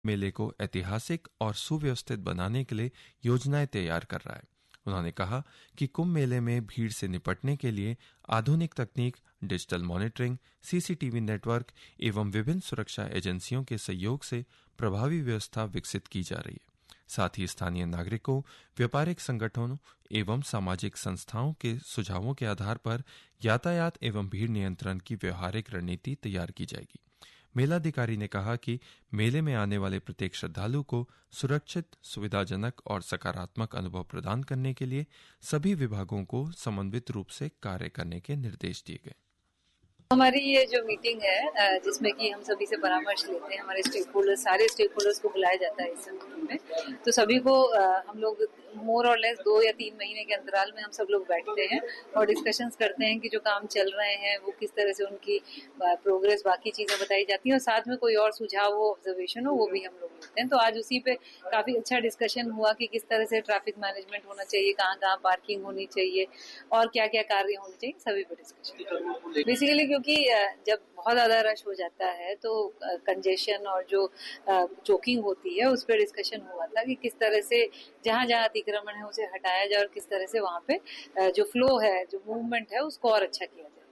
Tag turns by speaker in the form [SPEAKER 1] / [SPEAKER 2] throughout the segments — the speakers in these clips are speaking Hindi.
[SPEAKER 1] मेले को ऐतिहासिक और सुव्यवस्थित बनाने के लिए योजनाएं तैयार कर रहा है। उन्होंने कहा कि कुंभ मेले में भीड़ से निपटने के लिए आधुनिक तकनीक, डिजिटल मॉनिटरिंग, सीसीटीवी नेटवर्क एवं विभिन्न सुरक्षा एजेंसियों के सहयोग से प्रभावी व्यवस्था विकसित की जा रही है। साथ ही स्थानीय नागरिकों, व्यापारिक संगठनों एवं सामाजिक संस्थाओं के सुझावों के आधार पर यातायात एवं भीड़ नियंत्रण की व्यवहारिक रणनीति तैयार की जाएगी। मेलाधिकारी ने कहा कि मेले में आने वाले प्रत्येक श्रद्धालु को सुरक्षित, सुविधाजनक और सकारात्मक अनुभव प्रदान करने के लिए सभी विभागों को समन्वित रूप से कार्य करने के निर्देश दिए गए।
[SPEAKER 2] हमारी ये जो मीटिंग है जिसमें कि हम सभी से परामर्श लेते हैं, हमारे स्टेक होल्डर्स, सारे स्टेक होल्डर्स को बुलाया जाता है इस मीटिंग में। तो सभी को हम लोग मोर और लेस 2 या 3 महीने के अंतराल में हम सब लोग बैठते हैं और डिस्कशंस करते हैं कि जो काम चल रहे हैं वो किस तरह से उनकी प्रोग्रेस, बाकी चीजें बताई जाती हैं और साथ में कोई और सुझाव हो, ऑब्जर्वेशन हो, वो भी हम लोग लेते हैं। तो आज उसी पे काफी अच्छा डिस्कशन हुआ कि किस तरह से ट्रैफिक मैनेजमेंट होना चाहिए, कहाँ कहाँ पार्किंग होनी चाहिए और क्या क्या कार्य होने चाहिए, सभी पे डिस्कशन। बेसिकली क्योंकि जब बहुत ज्यादा रश हो जाता है तो कंजेशन और जो चोकिंग होती है उस पर डिस्कशन हुआ था कि किस तरह से जहां जहां अतिक्रमण है उसे हटाया जाए और किस तरह से वहां पे जो फ्लो है, जो मूवमेंट है, उसको और अच्छा किया जाए।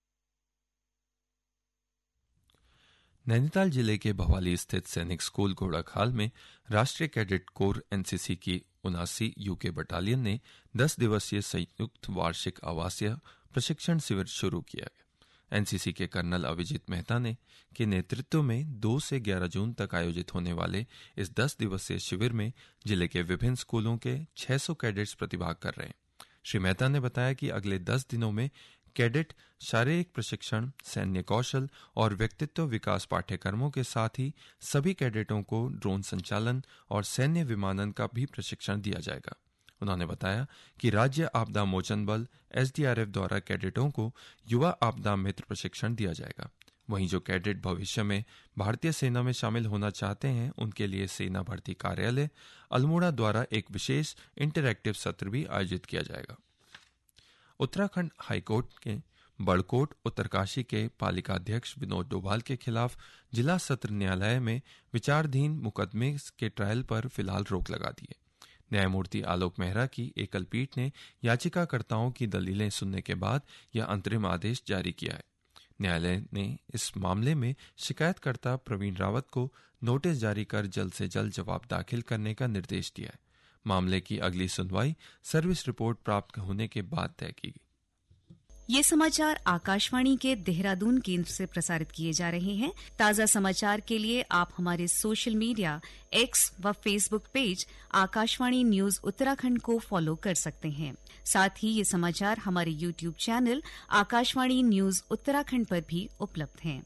[SPEAKER 1] नैनीताल जिले के भवाली स्थित सैनिक स्कूल घोड़ाखाल में राष्ट्रीय कैडेट कोर एनसीसी की 79 यूके बटालियन ने 10 दिवसीय संयुक्त वार्षिक आवासीय प्रशिक्षण शिविर शुरू किया। एनसीसी के कर्नल अभिजीत मेहता ने के नेतृत्व में 2 से 11 जून तक आयोजित होने वाले इस 10 दिवसीय शिविर में जिले के विभिन्न स्कूलों के 600 कैडेट्स प्रतिभाग कर रहे हैं। श्री मेहता ने बताया कि अगले 10 दिनों में कैडेट शारीरिक प्रशिक्षण, सैन्य कौशल और व्यक्तित्व विकास पाठ्यक्रमों के साथ ही सभी कैडेटों को ड्रोन संचालन और सैन्य विमानन का भी प्रशिक्षण दिया जाएगा। उन्होंने बताया कि राज्य आपदा मोचन बल एसडीआरएफ द्वारा कैडेटों को युवा आपदा मित्र प्रशिक्षण दिया जाएगा। वहीं जो कैडेट भविष्य में भारतीय सेना में शामिल होना चाहते हैं उनके लिए सेना भर्ती कार्यालय अल्मोड़ा द्वारा एक विशेष इंटरैक्टिव सत्र भी आयोजित किया जाएगा। उत्तराखंड हाईकोर्ट के बड़कोट उत्तरकाशी के पालिका अध्यक्ष विनोद डोभाल के खिलाफ जिला सत्र न्यायालय में विचाराधीन मुकदमे के ट्रायल पर फिलहाल रोक लगा दी है। न्यायमूर्ति आलोक मेहरा की एकल पीठ ने याचिकाकर्ताओं की दलीलें सुनने के बाद यह अंतरिम आदेश जारी किया है। न्यायालय ने इस मामले में शिकायतकर्ता प्रवीण रावत को नोटिस जारी कर जल्द से जल्द जवाब दाखिल करने का निर्देश दिया है। मामले की अगली सुनवाई सर्विस रिपोर्ट प्राप्त होने के बाद तय की गई।
[SPEAKER 3] ये समाचार आकाशवाणी के देहरादून केंद्र से प्रसारित किए जा रहे हैं। ताजा समाचार के लिए आप हमारे सोशल मीडिया एक्स व Facebook page Akashvani news Uttarakhand को फॉलो कर सकते हैं। साथ ही ये समाचार हमारे YouTube channel Akashvani news Uttarakhand पर भी उपलब्ध हैं।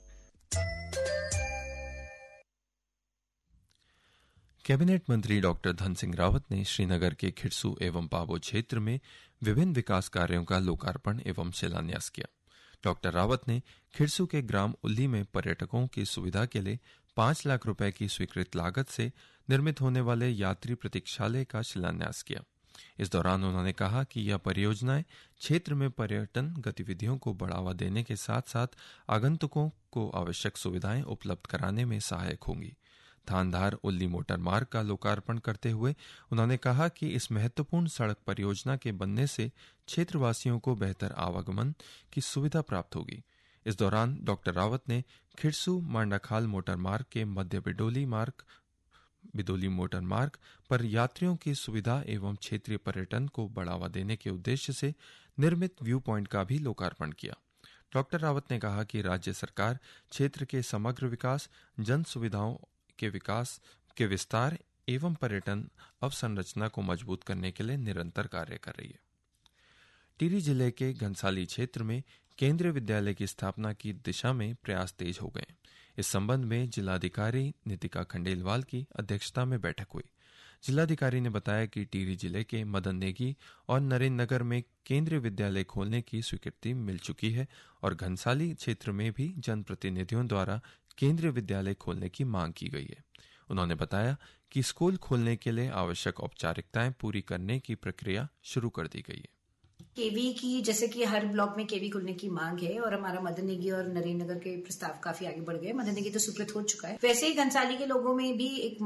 [SPEAKER 1] कैबिनेट मंत्री डॉक्टर धन सिंह रावत ने श्रीनगर के खिरसू एवं पाबो क्षेत्र में विभिन्न विकास कार्यों का लोकार्पण एवं शिलान्यास किया। डॉक्टर रावत ने खिरसू के ग्राम उल्ली में पर्यटकों की सुविधा के लिए 5 लाख रुपए की स्वीकृत लागत से निर्मित होने वाले यात्री प्रतीक्षालय का शिलान्यास किया। इस दौरान उन्होंने कहा कि यह परियोजनाएं क्षेत्र में पर्यटन गतिविधियों को बढ़ावा देने के साथ साथ आगंतुकों को आवश्यक सुविधाएं उपलब्ध कराने में सहायक होंगी। थानधार उल्ली मोटर मार्ग का लोकार्पण करते हुए उन्होंने कहा कि इस महत्वपूर्ण सड़क परियोजना के बनने से क्षेत्रवासियों को बेहतर आवागमन की सुविधा प्राप्त होगी। इस दौरान डॉक्टर रावत ने खिरसू मांडाखाल मोटर मार्ग के मध्य बिदोली मोटर मार्ग पर यात्रियों की सुविधा एवं क्षेत्रीय पर्यटन को बढ़ावा देने के उद्देश्य से निर्मित व्यू पॉइंट का भी लोकार्पण किया। डॉक्टर रावत ने कहा कि राज्य सरकार क्षेत्र के समग्र विकास, जन सुविधाओं के विकास के विस्तार एवं पर्यटन अवसंरचना को मजबूत करने के लिए निरंतर कार्य कर रही है। टिहरी जिले के घनसाली क्षेत्र में केंद्रीय विद्यालय की स्थापना की दिशा में प्रयास तेज हो गए। इस संबंध में जिलाधिकारी नितिका खंडेलवाल की अध्यक्षता में बैठक हुई। जिलाधिकारी ने बताया कि टिहरी जिले के मदन नेगी और नरेंद्र नगर में केंद्रीय विद्यालय खोलने की स्वीकृति मिल चुकी है और घनसाली क्षेत्र में भी जनप्रतिनिधियों द्वारा केंद्रीय विद्यालय खोलने की मांग की गई है। उन्होंने बताया कि स्कूल खोलने के लिए आवश्यक औपचारिकताएं पूरी करने की प्रक्रिया शुरू कर दी गई है।
[SPEAKER 4] केवी की, जैसे कि हर ब्लॉक में केवी खुलने की मांग है और हमारा मदन नेगी और नरेंद्र नगर के प्रस्ताव काफी आगे बढ़ गए। मदन नेगी तो स्वीकृत हो चुका है। वैसे ही घनसाली के लोगों में भी एक